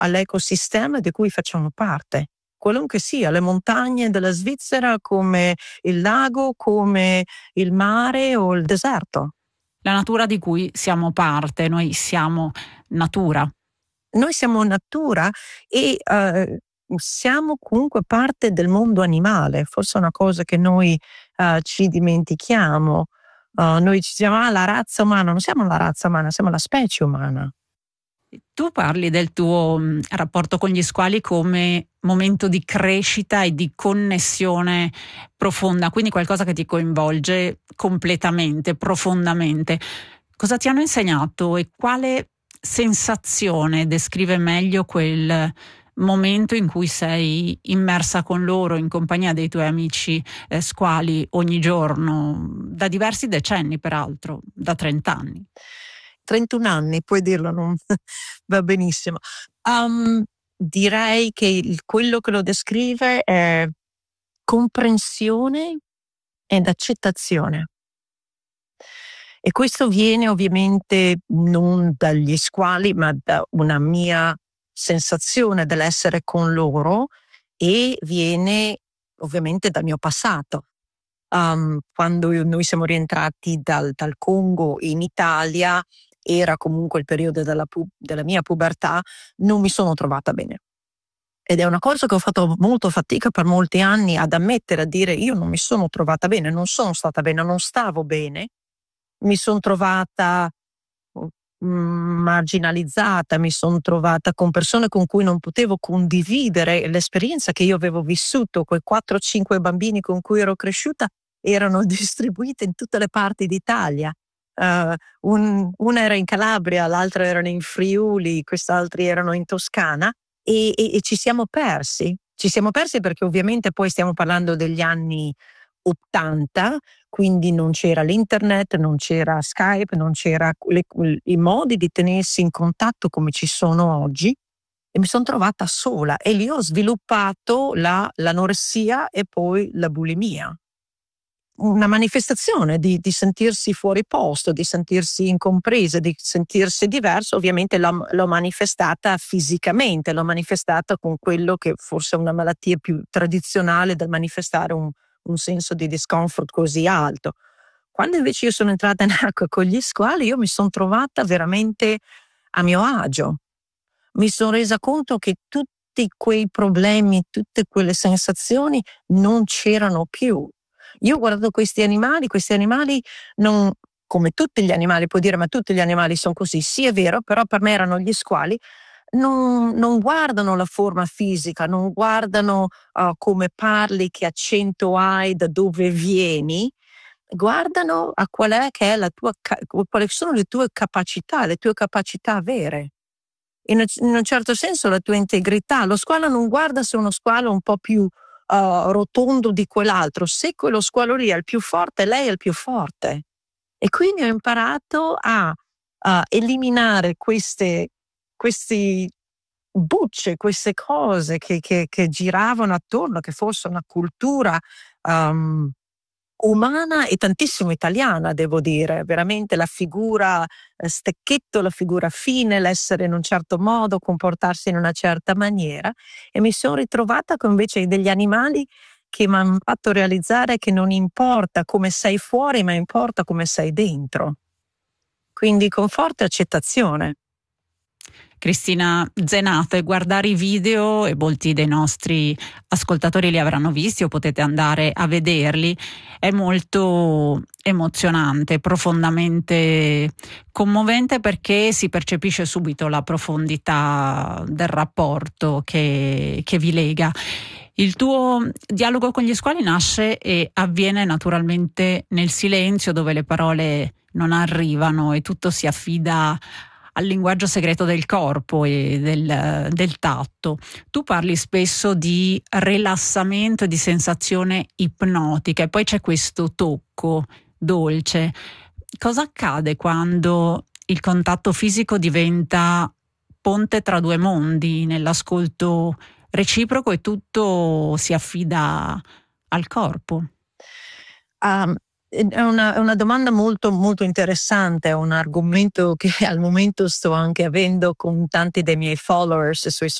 all'ecosistema di cui facciamo parte, qualunque sia, le montagne della Svizzera, come il lago, come il mare o il deserto. La natura di cui siamo parte, noi siamo natura. Noi siamo natura e siamo comunque parte del mondo animale, forse è una cosa che noi ci dimentichiamo. Noi ci diciamo la razza umana, non siamo la razza umana, siamo la specie umana. Tu parli del tuo rapporto con gli squali come momento di crescita e di connessione profonda, quindi qualcosa che ti coinvolge completamente, profondamente. Cosa ti hanno insegnato e quale sensazione descrive meglio quel momento in cui sei immersa con loro, in compagnia dei tuoi amici squali ogni giorno, da diversi decenni peraltro, da 30 anni? 31 anni, puoi dirlo, non va benissimo. Direi che quello che lo descrive è comprensione ed accettazione. E questo viene ovviamente non dagli squali, ma da una mia sensazione dell'essere con loro e viene ovviamente dal mio passato. Quando noi siamo rientrati dal Congo in Italia, era comunque il periodo della mia pubertà, non mi sono trovata bene. Ed è una cosa che ho fatto molto fatica per molti anni ad ammettere, a dire io non mi sono trovata bene, non sono stata bene, non stavo bene. Mi sono trovata marginalizzata, mi sono trovata con persone con cui non potevo condividere l'esperienza che io avevo vissuto. Quei 4-5 bambini con cui ero cresciuta erano distribuiti in tutte le parti d'Italia. Una era in Calabria, l'altra erano in Friuli, quest'altri erano in Toscana e ci siamo persi. Ci siamo persi perché ovviamente poi stiamo parlando degli anni 80, quindi non c'era l'internet, non c'era Skype, non c'era i modi di tenersi in contatto come ci sono oggi e mi sono trovata sola e lì ho sviluppato l'anoressia e poi la bulimia. Una manifestazione di sentirsi fuori posto, di sentirsi incompresa, di sentirsi diverso. Ovviamente l'ho manifestata fisicamente, l'ho manifestata con quello che forse è una malattia più tradizionale del manifestare un senso di discomfort così alto. Quando invece io sono entrata in acqua con gli squali, io mi sono trovata veramente a mio agio. Mi sono resa conto che tutti quei problemi, tutte quelle sensazioni non c'erano più. Io guardo questi animali non, come tutti gli animali, puoi dire ma tutti gli animali sono così, sì è vero, però per me erano gli squali, non guardano la forma fisica, non guardano come parli, che accento hai, da dove vieni, guardano a qual è che è la tua, quali sono le tue capacità vere. In un certo senso la tua integrità. Lo squalo non guarda se uno squalo un po' più rotondo di quell'altro, se quello squalo lì è il più forte, lei è il più forte. E quindi ho imparato a eliminare questi bucce, queste cose che giravano attorno, che fosse una cultura umana e tantissimo italiana, devo dire, veramente la figura stecchetto, la figura fine, l'essere in un certo modo, comportarsi in una certa maniera, e mi sono ritrovata con invece degli animali che mi hanno fatto realizzare che non importa come sei fuori, ma importa come sei dentro. Quindi con forte accettazione. Cristina Zenato, e guardare i video, e molti dei nostri ascoltatori li avranno visti o potete andare a vederli, è molto emozionante, profondamente commovente, perché si percepisce subito la profondità del rapporto che vi lega. Il tuo dialogo con gli squali nasce e avviene naturalmente nel silenzio, dove le parole non arrivano e tutto si affida al linguaggio segreto del corpo e del tatto. Tu parli spesso di rilassamento e di sensazione ipnotica, e poi c'è questo tocco dolce. Cosa accade quando il contatto fisico diventa ponte tra due mondi, nell'ascolto reciproco, e tutto si affida al corpo? È una domanda molto, molto interessante, è un argomento che al momento sto anche avendo con tanti dei miei followers sui